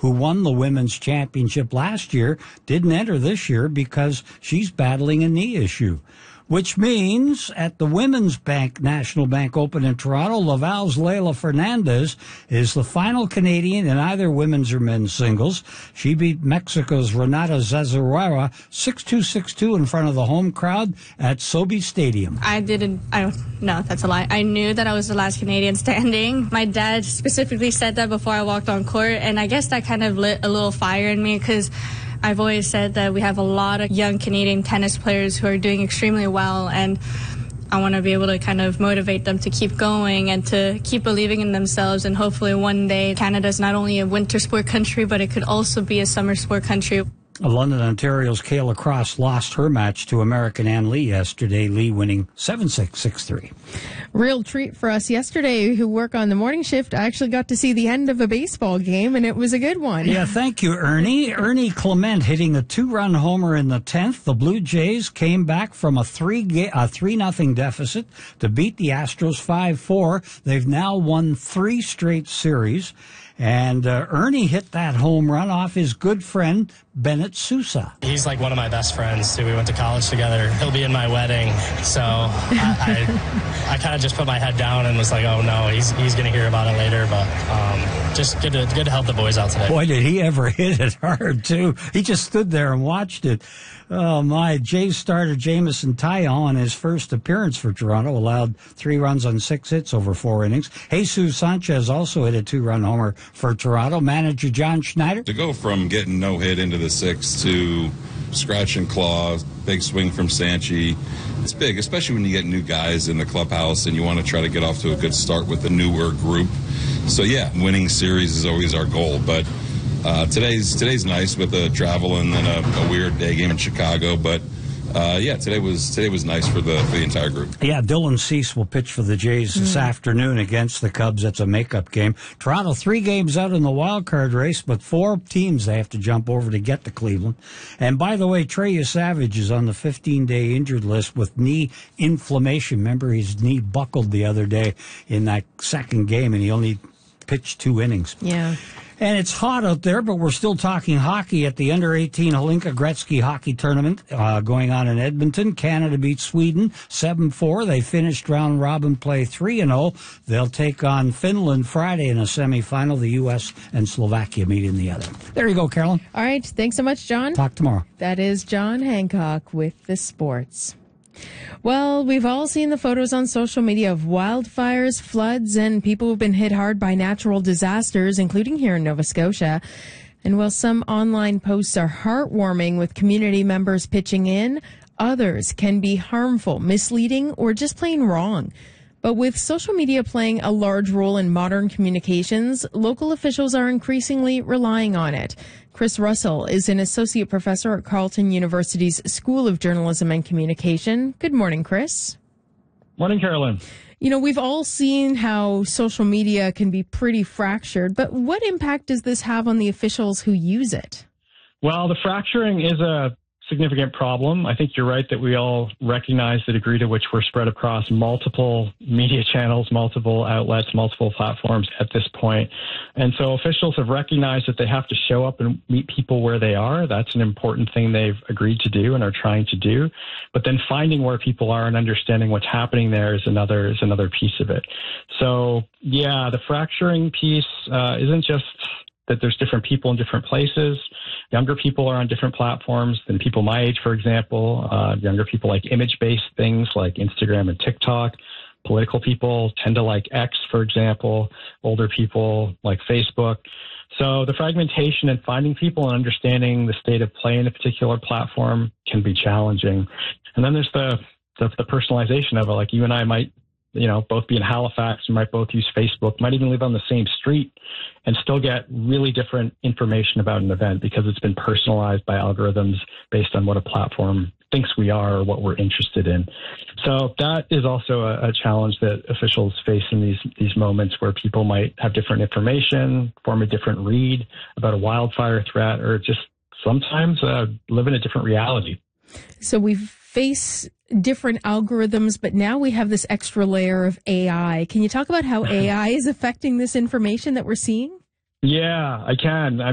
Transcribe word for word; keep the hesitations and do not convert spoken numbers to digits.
who won the women's championship last year, didn't enter this year because she's battling a knee issue. Which means at the Women's Bank National Bank Open in Toronto, Laval's Leylah Fernandez is the final Canadian in either women's or men's singles. She beat Mexico's Renata Zazuera six two, six two in front of the home crowd at SoBe Stadium. I didn't, I don't, no, that's a lie. I knew that I was the last Canadian standing. My dad specifically said that before I walked on court, and I guess that kind of lit a little fire in me because I've always said that we have a lot of young Canadian tennis players who are doing extremely well, and I want to be able to kind of motivate them to keep going and to keep believing in themselves, and hopefully one day Canada's not only a winter sport country, but it could also be a summer sport country. London, Ontario's Kayla Cross lost her match to American Ann Lee yesterday, Lee winning seven six, six three. Real treat for us yesterday who work on the morning shift. I actually got to see the end of a baseball game, and it was a good one. Yeah, thank you, Ernie. Ernie Clement hitting a two-run homer in the tenth. The Blue Jays came back from a three ga- a three nothing deficit to beat the Astros five four. They've now won three straight series. And uh, Ernie hit that home run off his good friend, Bennett Sousa. He's like one of my best friends, too. We went to college together. He'll be in my wedding. So I I, I kind of just put my head down and was like, oh, no, he's he's going to hear about it later. But um, just good to, good to help the boys out today. Boy, did he ever hit it hard, too. He just stood there and watched it. Oh, my. Jays starter Jameson Taillon, in his first appearance for Toronto, allowed three runs on six hits over four innings. Jesus Sanchez also hit a two-run homer for Toronto. Manager John Schneider. To go from getting no hit into the sixth to scratch and claw, big swing from Sanchi, it's big, especially when you get new guys in the clubhouse and you want to try to get off to a good start with the newer group. So, yeah, winning series is always our goal, but Uh, today's today's nice with the travel and then a, a weird day game in Chicago, but uh, yeah, today was today was nice for the for the entire group. Yeah, Dylan Cease will pitch for the Jays this mm. afternoon against the Cubs. That's a makeup game. Toronto three games out in the wild card race, but four teams they have to jump over to get to Cleveland. And by the way, Trey Savage is on the fifteen-day injured list with knee inflammation. Remember, his knee buckled the other day in that second game, and he only pitched two innings. Yeah. And it's hot out there, but we're still talking hockey at the under eighteen Hlinka Gretzky Hockey Tournament uh, going on in Edmonton. Canada beat Sweden seven four. They finished round robin play three and oh. They'll take on Finland Friday in a semifinal. The U S and Slovakia meet in the other. There you go, Carolyn. All right. Thanks so much, John. Talk tomorrow. That is John Hancock with the sports. Well, we've all seen the photos on social media of wildfires, floods, and people who've been hit hard by natural disasters, including here in Nova Scotia. And while some online posts are heartwarming with community members pitching in, others can be harmful, misleading, or just plain wrong. But with social media playing a large role in modern communications, local officials are increasingly relying on it. Chris Russell is an associate professor at Carleton University's School of Journalism and Communication. Good morning, Chris. Morning, Carolyn. You know, we've all seen how social media can be pretty fractured, but what impact does this have on the officials who use it? Well, the fracturing is a significant problem. I think you're right that we all recognize the degree to which we're spread across multiple media channels, multiple outlets, multiple platforms at this point. And so officials have recognized that they have to show up and meet people where they are. That's an important thing they've agreed to do and are trying to do. But then finding where people are and understanding what's happening there is another is another piece of it. So, yeah, the fracturing piece uh, isn't just that there's different people in different places. Younger people are on different platforms than people my age, for example. Uh, younger people like image-based things like Instagram and TikTok. Political people tend to like X, for example. Older people like Facebook. So the fragmentation and finding people and understanding the state of play in a particular platform can be challenging. And then there's the, the, the personalization of it. Like you and I might, you know, both be in Halifax, we might both use Facebook, might even live on the same street and still get really different information about an event because it's been personalized by algorithms based on what a platform thinks we are or what we're interested in. So that is also a, a challenge that officials face in these, these moments where people might have different information, form a different read about a wildfire threat, or just sometimes uh, live in a different reality. So we face different algorithms, but now we have this extra layer of A I. Can you talk about how A I is affecting this information that we're seeing? Yeah, I can. I